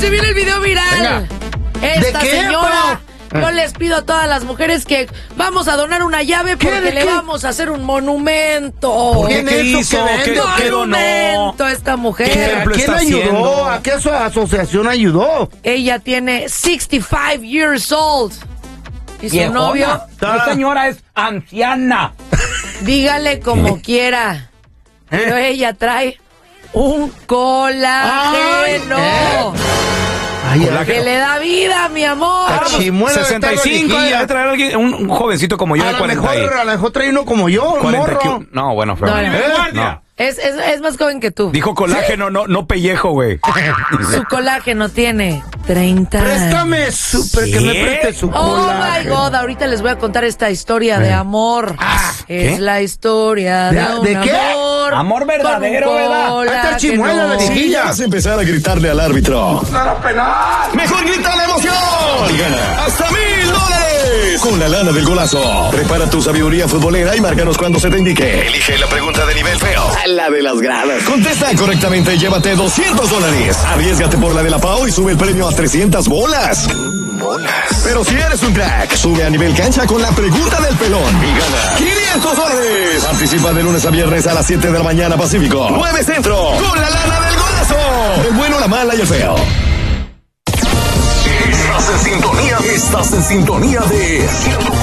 se viene el video viral. Esta ¿De qué, señora, yo les pido a todas las mujeres que vamos a donar una llave porque le vamos a hacer un monumento. ¿Por qué? ¿Qué hizo? ¿Qué monumento a esta mujer? ¿A quién ayudó? ¿A qué asociación ayudó? Ella tiene 65 years old. ¿Y su novio? La señora es anciana. Dígale como quiera. Pero ella trae un colágeno. Que le da vida, mi amor. 65, debe traer alguien, un jovencito como yo de 40. A lo mejor trae uno como yo, 40 morro. No, bueno, pero... No. Es más joven que tú. Dijo colágeno, no pellejo, güey. Su colágeno tiene 30. Préstame, que me preste su colágeno. Oh my God, ahorita les voy a contar esta historia de amor. Es la historia de un ¿de qué? amor verdadero, ¿verdad? Esta chimuela de viejilla. Vas a empezar a gritarle al árbitro. ¡Nada penal! ¡Mejor grita la emoción! Y gana hasta $1,000 con la lana del golazo. Prepara tu sabiduría futbolera y márcanos cuando se te indique. Elige la pregunta de nivel feo. La de las gradas. Contesta correctamente y llévate $200. Arriésgate por la de la Pau y sube el premio a 300 bolas. Pero si eres un crack, sube a nivel cancha con la pregunta del pelón y gana $500. Participa de lunes a viernes a las 7 de la mañana Pacífico, 9 Centro, con la lana del golazo. El bueno, la mala y el feo. Estás en sintonía de